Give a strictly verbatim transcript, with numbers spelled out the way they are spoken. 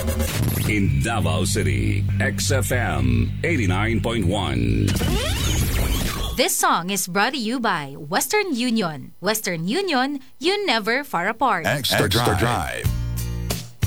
In Davao City, X F M eighty-nine point one. This song is brought to you by Western Union. Western Union, you never far apart. Extra, Extra Drive. Drive.